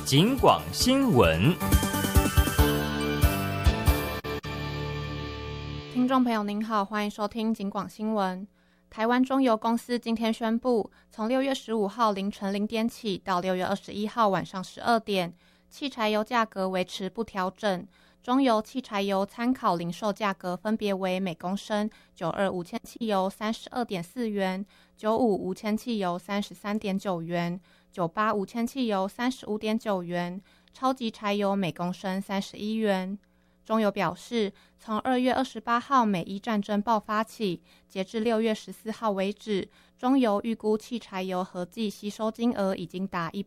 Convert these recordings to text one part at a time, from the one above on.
警广新闻。 听众朋友您好，欢迎收听警广新闻。台湾中油公司今天宣布，从6月15号凌晨0点起到6月21号晚上12点，汽柴油价格维持不调整。中油汽柴油参考零售价格分别为每公升92无铅汽油 32.4 元、95无铅汽油 33.9 元、98无铅汽油 35.9 元，超级柴油每公升31元。中油表示，从2月28号美伊战争爆发起，截至6月14号为止，中油预估汽柴油合计吸收金额已经达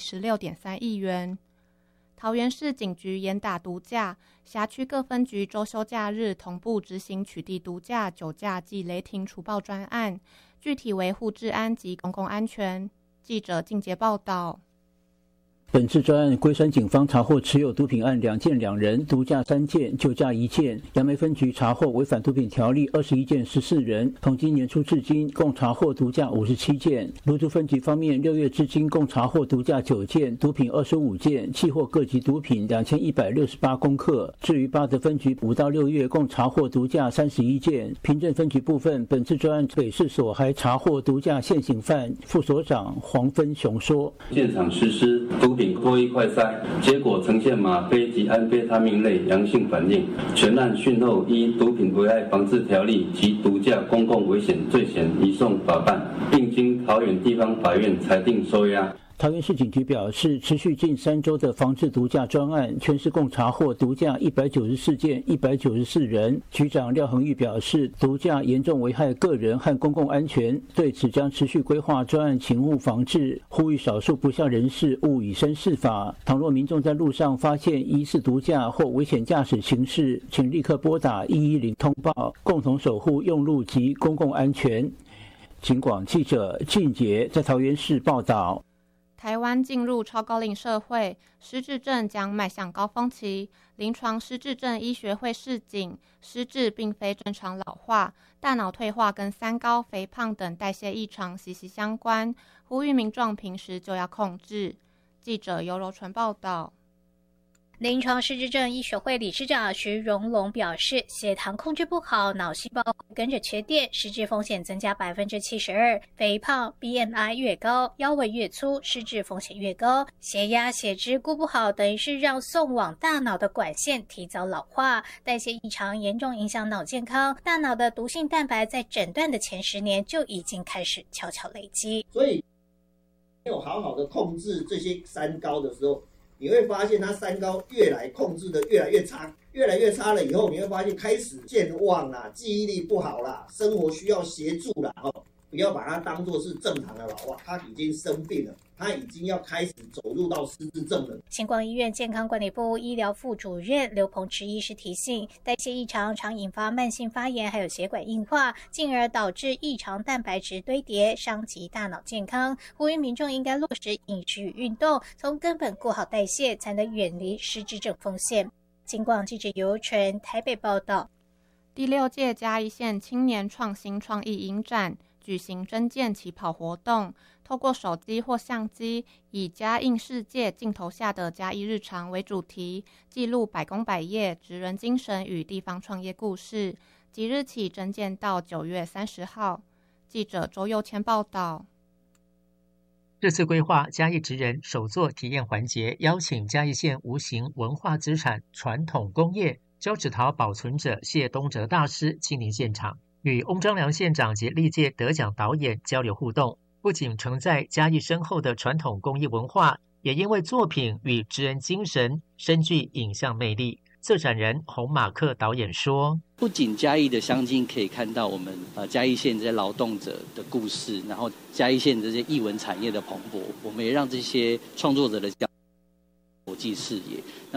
176.3亿元。桃园市警局严打毒驾，辖区各分局周休假日同步执行取缔毒驾、酒驾及雷霆除暴专案，具体维护治安及公共安全。记者靳杰报道。 本次专案，龟山警方查获持有毒品案2件2人，毒驾3件，酒驾1件。杨梅分局查获违反毒品条例21件14人。从今年初至今，共查获毒驾57件。芦竹分局方面，6月至今共查获毒驾9件，毒品25件，契获各级毒品2168公克。至于八德分局5到6月共查获毒驾31件。平镇分局部分，本次专案北市所还查获毒驾现行犯。副所长黄芬雄说： 现场实施毒品脱衣快筛，结果呈现吗啡及安非他命类阳性反应。全案讯后依毒品危害防治条例及毒驾公共危险罪嫌移送法办，并经桃园地方法院裁定收押。 桃园市警局表示，持续近3周的防治毒驾专案，全市共查获毒驾194件，194人。局长廖恒玉表示，毒驾严重危害个人和公共安全，对此将持续规划专案勤务防治，呼吁少数不肖人士勿以身试法。倘若民众在路上发现疑似毒驾或危险驾驶情事，请立刻拨打110通报，共同守护用路及公共安全。警广记者靳杰在桃园市报道。 台湾进入超高龄社会，失智症将迈向高峰期。临床失智症医学会示警，失智并非正常老化，大脑退化跟三高、肥胖等代谢异常息息相关，呼吁民众平时就要控制。记者尤柔纯报道。 临床失智症医学会理事长徐荣龙表示，血糖控制不好，脑细胞跟着缺电，失智风险增加72%。肥胖、BMI 越高，腰围越粗，失智风险越高。血压、血脂顾不好，等于是让送往大脑的管线提早老化，代谢异常严重影响脑健康。大脑的毒性蛋白在诊断的前10年就已经开始悄悄累积。 所以，没有好好的控制这些三高的时候，你会发现它三高控制的越来越差，越来越差了以后，你会发现开始健忘啦，记忆力不好啦，生活需要协助啦，不要把它当作是正常的老化，他已经生病了，他已经要开始走入到失智症了。 星光医院健康管理部医疗副主任刘鹏池医师提醒，代谢异常常引发慢性发炎，还有血管硬化，进而导致异常蛋白质堆叠，伤及大脑健康。呼吁民众应该落实饮食与运动，从根本顾好代谢，才能远离失智症风险。警广记者尤纯台北报道。 第6届嘉义县青年创新创意影展举行征件起跑活动，透过手机或相机，以嘉应世界镜头下的嘉义日常为主题，记录百工百业、职人精神与地方创业故事。即日起征件到9月30号。记者周佑谦报道。 这次规划嘉义职人首座体验环节，邀请嘉义县无形文化资产传统工业交趾陶保存者谢东哲大师亲临现场，与翁章良县长及历届得奖导演交流互动，不仅承载嘉义深厚的传统工艺文化，也因为作品与职人精神深具影像魅力。策展人洪马克导演说， 不仅嘉义的乡亲可以看到我们嘉义县这些劳动者的故事，然后嘉义县这些艺文产业的蓬勃，我们也让这些创作者的国际视野。